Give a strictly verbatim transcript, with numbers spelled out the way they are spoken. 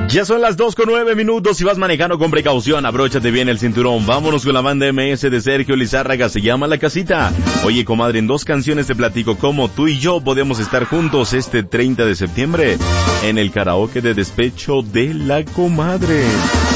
Ya son las dos con nueve minutos. Si vas manejando con precaución, abróchate bien el cinturón. Vámonos con la banda M S de Sergio Lizárraga, se llama La Casita. Oye, comadre, en dos canciones te platico cómo tú y yo podemos estar juntos este treinta de septiembre en el karaoke de despecho de la comadre.